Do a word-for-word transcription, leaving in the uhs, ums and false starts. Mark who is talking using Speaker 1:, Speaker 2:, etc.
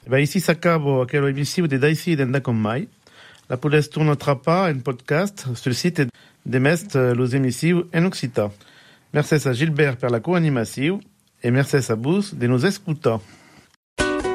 Speaker 1: Va ici s'accabo aquello emissiu de daici d'enda com mai. La podest tornar pas en podcast sur le site de Mest los emissiu en occitan. Merci à Gilbert per la co-animació et merci à vous de nous écouter.